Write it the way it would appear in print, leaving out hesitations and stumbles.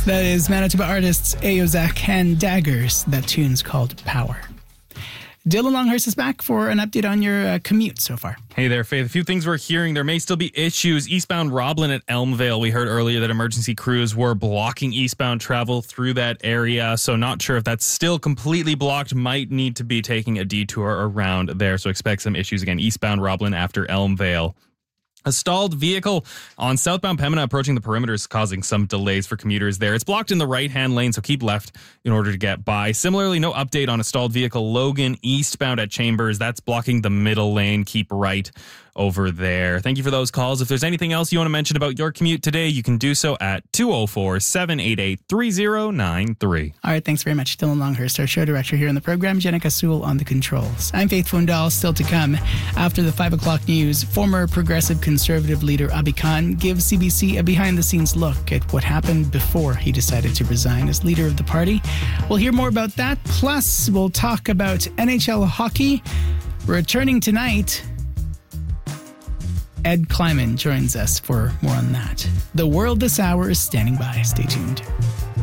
That is Manitoba artists Aozak and Daggers. That tune's called Power. Dylan Longhurst is back for an update on your commute so far. Hey there, Faith. A few things we're hearing. There may still be issues. Eastbound Roblin at Elmvale. We heard earlier that emergency crews were blocking eastbound travel through that area. So not sure if that's still completely blocked. Might need to be taking a detour around there. So expect some issues again. Eastbound Roblin after Elmvale. A stalled vehicle on southbound Pembina approaching the perimeter is causing some delays for commuters there. It's blocked in the right-hand lane, so keep left in order to get by. Similarly, no update on a stalled vehicle Logan eastbound at Chambers. That's blocking the middle lane. Keep right over there. Thank you for those calls. If there's anything else you want to mention about your commute today, you can do so at 204-788-3093. All right, thanks very much, Dylan Longhurst, our show director here on the program. Jenica Sewell on the controls. I'm Faith Fundal. Still to come, after the 5 o'clock news, former Progressive Conservative leader Abi Khan gives CBC a behind-the-scenes look at what happened before he decided to resign as leader of the party. We'll hear more about that. Plus, we'll talk about NHL hockey. Returning tonight, Ed Kleiman joins us for more on that. The World This Hour is standing by. Stay tuned.